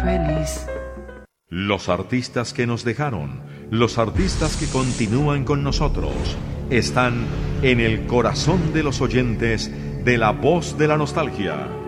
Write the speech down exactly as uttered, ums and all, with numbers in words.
feliz. Los artistas que nos dejaron, los artistas que continúan con nosotros, están en el corazón de los oyentes de La Voz de la Nostalgia.